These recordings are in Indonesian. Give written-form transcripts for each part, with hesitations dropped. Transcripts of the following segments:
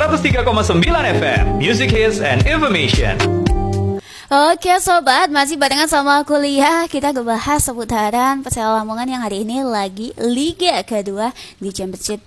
103,9 FM, Music Hits and Information. Oke sobat, masih barengan sama kuliah. Kita ngebahas seputaran Persela Lamongan yang hari ini lagi Liga kedua di Championship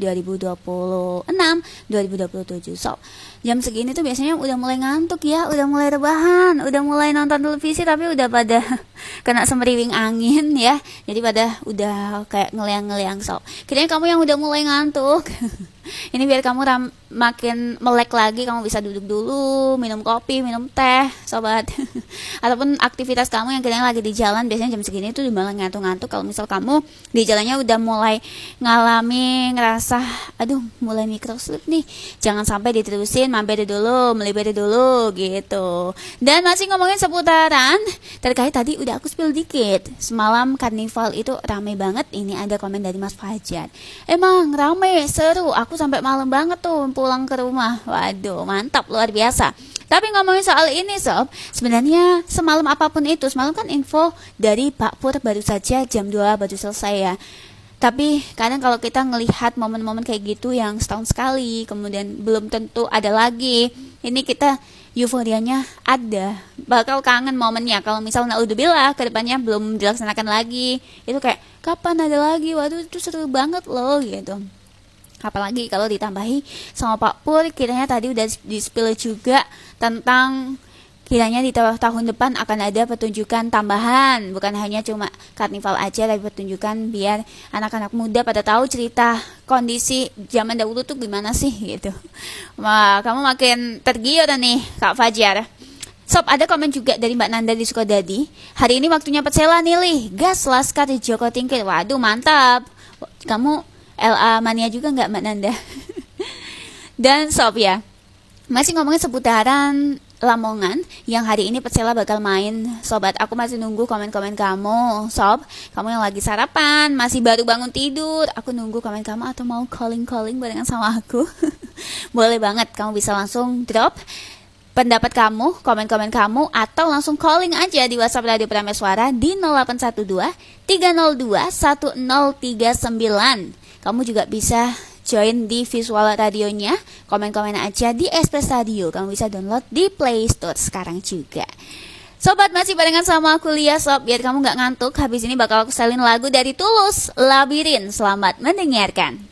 2026-2027. So, jam segini tuh biasanya udah mulai ngantuk ya, udah mulai rebahan, udah mulai nonton televisi tapi udah pada kena semeriwing angin ya. Jadi pada udah kayak ngeliang-ngeliang. So, kayaknya kamu yang udah mulai ngantuk ini biar kamu makin melek lagi, kamu bisa duduk dulu, minum kopi, minum teh, sobat. Ataupun aktivitas kamu yang kalian lagi di jalan, biasanya jam segini tuh malah ngantuk-ngantuk. Kalau misal kamu di jalannya udah mulai ngalami ngerasa, aduh mulai microslip nih, jangan sampai diterusin, mampir dulu, melipir dulu gitu. Dan masih ngomongin seputaran terkait tadi udah aku spill dikit. Semalam karnival itu rame banget. Ini ada komen dari Mas Fajar. Emang rame, seru, aku sampai malam banget tuh pulang ke rumah. Waduh, mantap, luar biasa. Tapi ngomongin soal ini sob, sebenarnya semalam apapun itu, semalam kan info dari Pak Pur baru saja jam 2 baru selesai ya. Tapi kadang kalau kita ngelihat momen-momen kayak gitu yang setahun sekali, kemudian belum tentu ada lagi, ini kita euforianya ada, bakal kangen momennya. Kalau misalnya naudzubillah kedepannya belum dilaksanakan lagi, itu kayak kapan ada lagi, waduh itu seru banget loh gitu. Apalagi kalau ditambahi sama Pak Pur, kiranya tadi udah di-spill juga tentang kiranya di tahun depan akan ada pertunjukan tambahan. Bukan hanya cuma karnival aja, tapi pertunjukan biar anak-anak muda pada tahu cerita kondisi zaman dahulu tuh gimana sih gitu. Wah, kamu makin tergiur nih Kak Fajar. Sob, ada komen juga dari Mbak Nanda di Sukodadi. Hari ini waktunya Persela nih, gas Laskar Joko Tingkir. Waduh, mantap. Kamu LA mania juga nggak Mbak Nanda? Dan sob ya, masih ngomongin seputaran Lamongan yang hari ini Persela bakal main. Sobat, aku masih nunggu komen-komen kamu. Sob, kamu yang lagi sarapan, masih baru bangun tidur, aku nunggu komen kamu. Atau mau calling-calling barengan sama aku? Boleh banget, kamu bisa langsung drop pendapat kamu, komen-komen kamu, atau langsung calling aja di WhatsApp Radio Prameswara di 0812 302 1039. Kamu juga bisa join di visual radionya, komen-komen aja di Express Radio. Kamu bisa download di Play Store sekarang juga. Sobat, masih barengan sama kuliah sob, biar kamu gak ngantuk. Habis ini bakal aku selin lagu dari Tulus, Labirin. Selamat mendengarkan.